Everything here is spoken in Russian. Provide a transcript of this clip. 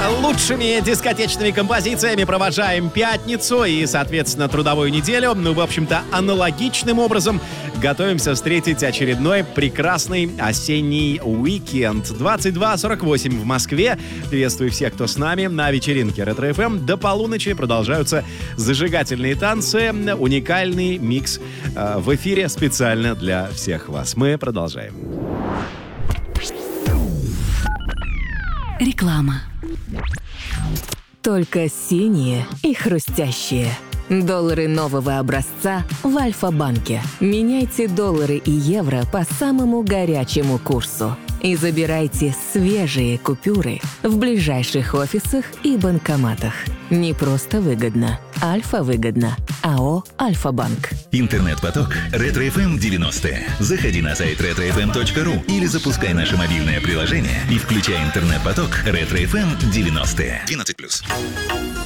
Лучшими дискотечными композициями провожаем пятницу и, соответственно, трудовую неделю. Ну, в общем-то, аналогичным образом готовимся встретить очередной прекрасный осенний уикенд. 22:48 в Москве. Приветствую всех, кто с нами на вечеринке Ретро ФМ. До полуночи продолжаются зажигательные танцы. Уникальный микс в эфире специально для всех вас. Мы продолжаем. Реклама. Только синие и хрустящие. Доллары нового образца в Альфа-банке. Меняйте доллары и евро по самому горячему курсу. И забирайте свежие купюры в ближайших офисах и банкоматах. Не просто выгодно. Альфа-выгодно. АО «Альфа-банк». Интернет-поток Ретро FM 90. Заходи на сайт retrofm.ru или запускай наше мобильное приложение и включай интернет-поток Ретро FM 90. 12+.